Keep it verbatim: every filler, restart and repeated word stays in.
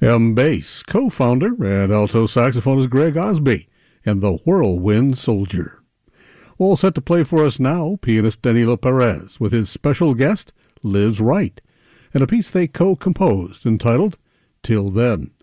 M. Bass, co-founder and alto saxophonist Greg Osby, and the Whirlwind Soldier. All set to play for us now, pianist Danilo Perez, with his special guest, Liz Wright, and a piece they co-composed entitled Till Then.